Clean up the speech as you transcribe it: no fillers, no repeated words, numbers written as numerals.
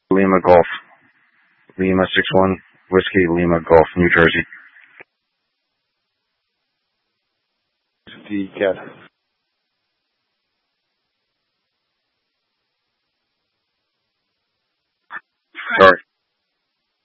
Lima Golf. Lima 61 Whiskey Lima Golf, New Jersey. The cat.